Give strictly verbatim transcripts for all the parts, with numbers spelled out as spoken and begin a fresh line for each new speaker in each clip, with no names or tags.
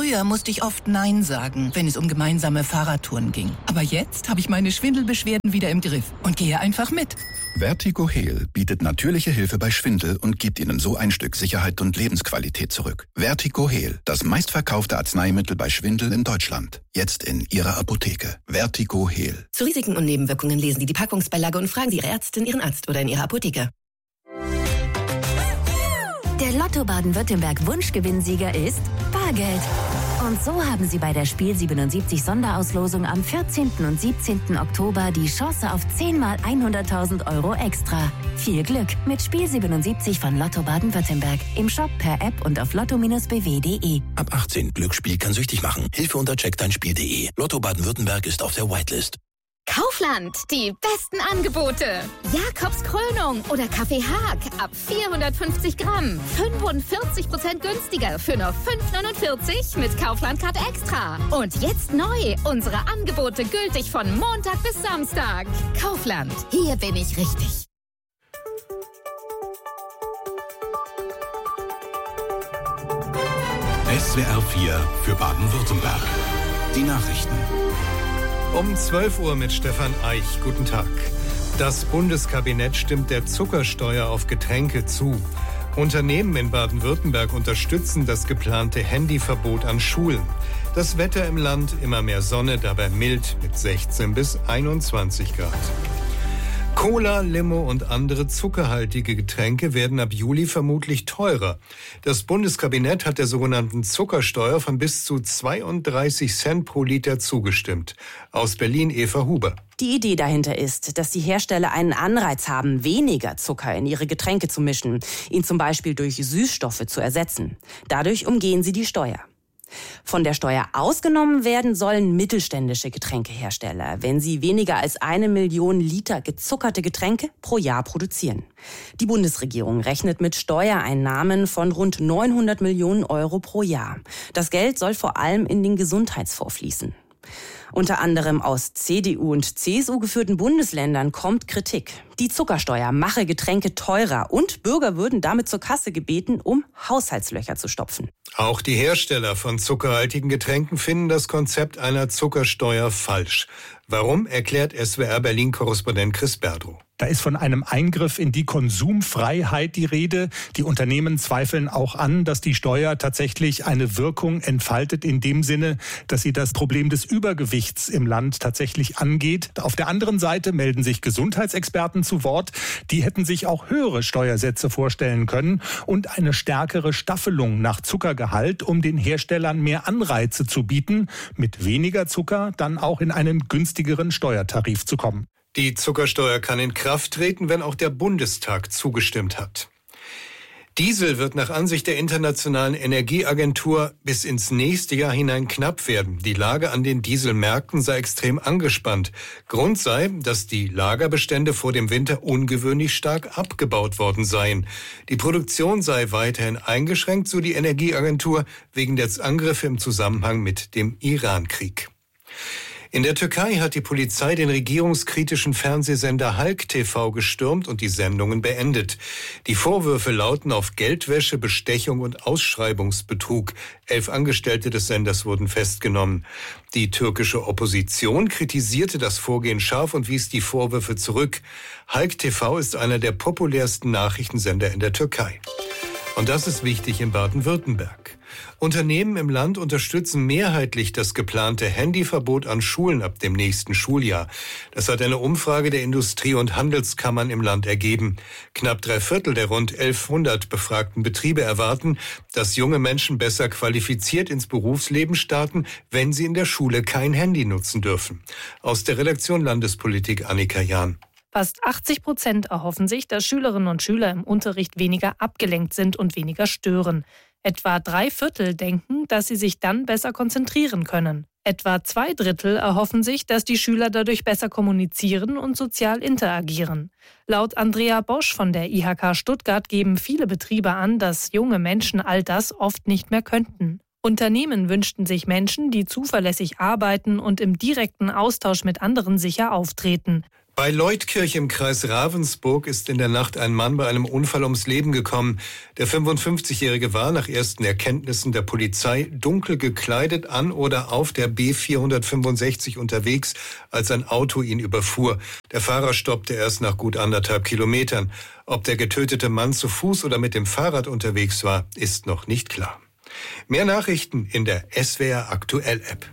Früher musste ich oft Nein sagen, wenn es um gemeinsame Fahrradtouren ging. Aber jetzt habe ich meine Schwindelbeschwerden wieder im Griff und gehe einfach mit.
Vertigo Heal bietet natürliche Hilfe bei Schwindel und gibt Ihnen so ein Stück Sicherheit und Lebensqualität zurück. Vertigo Heal, das meistverkaufte Arzneimittel bei Schwindel in Deutschland. Jetzt in Ihrer Apotheke. Vertigo Heal.
Zu Risiken und Nebenwirkungen lesen Sie die Packungsbeilage und fragen Sie Ihre Ärztin, Ihren Arzt oder in Ihrer Apotheke.
Der Lotto Baden-Württemberg Wunschgewinnsieger ist Bargeld. Und so haben Sie bei der Spiel siebenundsiebzig Sonderauslosung am vierzehnten und siebzehnten Oktober die Chance auf zehn mal hunderttausend Euro extra. Viel Glück mit Spiel siebenundsiebzig von Lotto Baden-Württemberg. Im Shop, per App und auf lotto Bindestrich b w punkt de.
Ab achtzehn. Glücksspiel kann süchtig machen. Hilfe unter check dein spiel punkt de. Lotto Baden-Württemberg ist auf der Whitelist.
Kaufland, die besten Angebote. Jakobs Krönung oder Kaffee Haag ab vierhundertfünfzig Gramm. fünfundvierzig Prozent günstiger für nur fünf neunundvierzig mit Kaufland-Card Extra. Und jetzt neu, unsere Angebote gültig von Montag bis Samstag. Kaufland, hier bin ich richtig.
S W R vier für Baden-Württemberg. Die Nachrichten.
Um zwölf Uhr mit Stefan Eich. Guten Tag. Das Bundeskabinett stimmt der Zuckersteuer auf Getränke zu. Unternehmen in Baden-Württemberg unterstützen das geplante Handyverbot an Schulen. Das Wetter im Land, immer mehr Sonne, dabei mild mit sechzehn bis einundzwanzig Grad. Cola, Limo und andere zuckerhaltige Getränke werden ab Juli vermutlich teurer. Das Bundeskabinett hat der sogenannten Zuckersteuer von bis zu zweiunddreißig Cent pro Liter zugestimmt. Aus Berlin Eva Huber.
Die Idee dahinter ist, dass die Hersteller einen Anreiz haben, weniger Zucker in ihre Getränke zu mischen, ihn zum Beispiel durch Süßstoffe zu ersetzen. Dadurch umgehen sie die Steuer. Von der Steuer ausgenommen werden sollen mittelständische Getränkehersteller, wenn sie weniger als eine Million Liter gezuckerte Getränke pro Jahr produzieren. Die Bundesregierung rechnet mit Steuereinnahmen von rund neunhundert Millionen Euro pro Jahr. Das Geld soll vor allem in den Gesundheitsfonds fließen. Unter anderem aus C D U und C S U geführten Bundesländern kommt Kritik. Die Zuckersteuer mache Getränke teurer und Bürger würden damit zur Kasse gebeten, um Haushaltslöcher zu stopfen.
Auch die Hersteller von zuckerhaltigen Getränken finden das Konzept einer Zuckersteuer falsch. Warum, erklärt S W R Berlin-Korrespondent Chris Berdrow.
Da ist von einem Eingriff in die Konsumfreiheit die Rede. Die Unternehmen zweifeln auch an, dass die Steuer tatsächlich eine Wirkung entfaltet in dem Sinne, dass sie das Problem des Übergewichts im Land tatsächlich angeht. Auf der anderen Seite melden sich Gesundheitsexperten zu Wort. Die hätten sich auch höhere Steuersätze vorstellen können und eine stärkere Staffelung nach Zuckergehalt, um den Herstellern mehr Anreize zu bieten, mit weniger Zucker dann auch in einen günstigeren Steuertarif zu kommen.
Die Zuckersteuer kann in Kraft treten, wenn auch der Bundestag zugestimmt hat. Diesel wird nach Ansicht der Internationalen Energieagentur bis ins nächste Jahr hinein knapp werden. Die Lage an den Dieselmärkten sei extrem angespannt. Grund sei, dass die Lagerbestände vor dem Winter ungewöhnlich stark abgebaut worden seien. Die Produktion sei weiterhin eingeschränkt, so die Energieagentur, wegen der Angriffe im Zusammenhang mit dem Iran-Krieg. In der Türkei hat die Polizei den regierungskritischen Fernsehsender Halk T V gestürmt und die Sendungen beendet. Die Vorwürfe lauten auf Geldwäsche, Bestechung und Ausschreibungsbetrug. Elf Angestellte des Senders wurden festgenommen. Die türkische Opposition kritisierte das Vorgehen scharf und wies die Vorwürfe zurück. Halk T V ist einer der populärsten Nachrichtensender in der Türkei. Und das ist wichtig in Baden-Württemberg. Unternehmen im Land unterstützen mehrheitlich das geplante Handyverbot an Schulen ab dem nächsten Schuljahr. Das hat eine Umfrage der Industrie- und Handelskammern im Land ergeben. Knapp drei Viertel der rund elfhundert befragten Betriebe erwarten, dass junge Menschen besser qualifiziert ins Berufsleben starten, wenn sie in der Schule kein Handy nutzen dürfen. Aus der Redaktion Landespolitik Annika Jahn.
Fast achtzig Prozent erhoffen sich, dass Schülerinnen und Schüler im Unterricht weniger abgelenkt sind und weniger stören. Etwa drei Viertel denken, dass sie sich dann besser konzentrieren können. Etwa zwei Drittel erhoffen sich, dass die Schüler dadurch besser kommunizieren und sozial interagieren. Laut Andrea Bosch von der I H K Stuttgart geben viele Betriebe an, dass junge Menschen all das oft nicht mehr könnten. Unternehmen wünschten sich Menschen, die zuverlässig arbeiten und im direkten Austausch mit anderen sicher auftreten.
Bei Leutkirch im Kreis Ravensburg ist in der Nacht ein Mann bei einem Unfall ums Leben gekommen. Der fünfundfünfzigjährige war nach ersten Erkenntnissen der Polizei dunkel gekleidet an oder auf der B vierhundertfünfundsechzig unterwegs, als ein Auto ihn überfuhr. Der Fahrer stoppte erst nach gut anderthalb Kilometern. Ob der getötete Mann zu Fuß oder mit dem Fahrrad unterwegs war, ist noch nicht klar. Mehr Nachrichten in der S W R Aktuell App.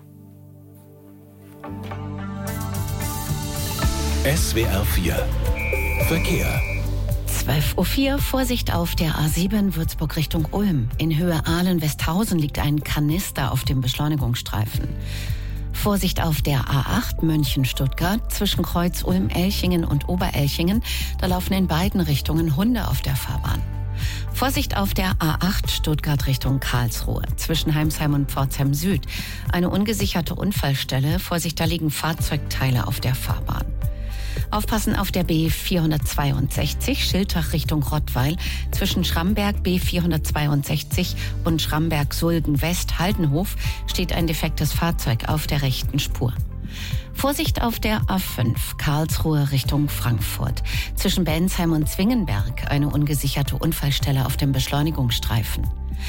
S W R vier Verkehr.
zwölf Uhr vier, Vorsicht auf der A sieben Würzburg Richtung Ulm. In Höhe Aalen-Westhausen liegt ein Kanister auf dem Beschleunigungsstreifen. Vorsicht auf der A acht München-Stuttgart zwischen Kreuz Ulm-Elchingen und Oberelchingen. Da laufen in beiden Richtungen Hunde auf der Fahrbahn. Vorsicht auf der A acht Stuttgart Richtung Karlsruhe zwischen Heimsheim und Pforzheim Süd. Eine ungesicherte Unfallstelle. Vorsicht, da liegen Fahrzeugteile auf der Fahrbahn. Aufpassen auf der B vierhundertzweiundsechzig Schiltach Richtung Rottweil zwischen Schramberg B vierhundertzweiundsechzig und Schramberg-Sulgen-West-Haldenhof steht ein defektes Fahrzeug auf der rechten Spur. Vorsicht auf der A fünf Karlsruhe Richtung Frankfurt zwischen Bensheim und Zwingenberg eine ungesicherte Unfallstelle auf dem Beschleunigungsstreifen.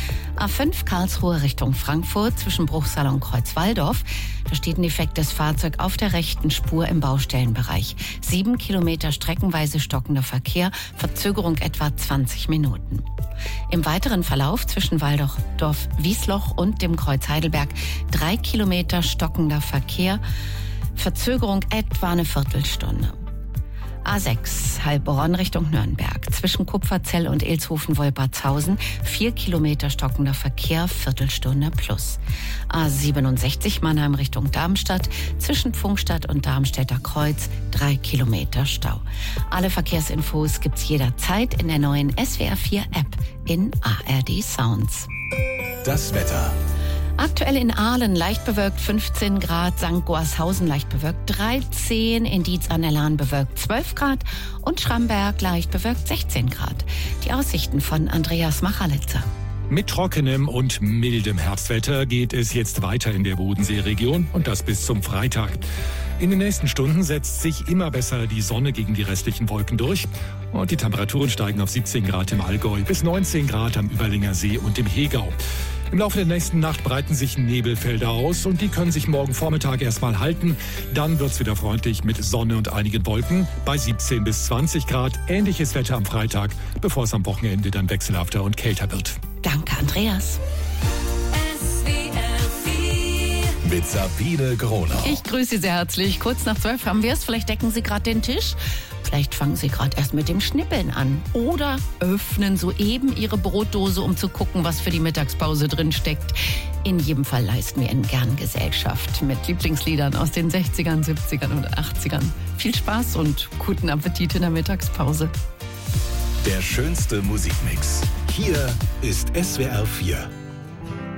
A fünf Karlsruhe Richtung Frankfurt zwischen Bruchsal und Kreuzwaldorf. Da steht ein defektes Fahrzeug auf der rechten Spur im Baustellenbereich. Sieben Kilometer streckenweise stockender Verkehr, Verzögerung etwa zwanzig Minuten. Im weiteren Verlauf zwischen Waldorf-Wiesloch und dem Kreuz Heidelberg drei Kilometer stockender Verkehr, Verzögerung etwa eine Viertelstunde. A sechs Heilbronn Richtung Nürnberg zwischen Kupferzell und Ilshofen-Wolpertshausen vier Kilometer stockender Verkehr, Viertelstunde plus. A siebenundsechzig Mannheim Richtung Darmstadt zwischen Pfungstadt und Darmstädter Kreuz drei Kilometer Stau. Alle Verkehrsinfos gibt's jederzeit in der neuen S W R vier App in A R D Sounds.
Das Wetter.
Aktuell in Aalen leicht bewölkt fünfzehn Grad, Sankt Goarshausen leicht bewölkt dreizehn, in Dietz an der Lahn bewölkt zwölf Grad und Schramberg leicht bewölkt sechzehn Grad. Die Aussichten von Andreas Machalitzer.
Mit trockenem und mildem Herbstwetter geht es jetzt weiter in der Bodenseeregion und das bis zum Freitag. In den nächsten Stunden setzt sich immer besser die Sonne gegen die restlichen Wolken durch und die Temperaturen steigen auf siebzehn Grad im Allgäu bis neunzehn Grad am Überlinger See und im Hegau. Im Laufe der nächsten Nacht breiten sich Nebelfelder aus und die können sich morgen Vormittag erstmal halten. Dann wird's wieder freundlich mit Sonne und einigen Wolken bei siebzehn bis zwanzig Grad. Ähnliches Wetter am Freitag, bevor es am Wochenende dann wechselhafter und kälter wird.
Danke, Andreas.
Mit Sabine Gronau.
Ich grüße Sie sehr herzlich. Kurz nach zwölf haben wir es. Vielleicht decken Sie gerade den Tisch. Vielleicht fangen Sie gerade erst mit dem Schnippeln an. Oder öffnen soeben Ihre Brotdose, um zu gucken, was für die Mittagspause drin steckt. In jedem Fall leisten wir Ihnen gern Gesellschaft mit Lieblingsliedern aus den sechzigern, siebzigern und achtzigern. Viel Spaß und guten Appetit in der Mittagspause.
Der schönste Musikmix. Hier ist S W R vier.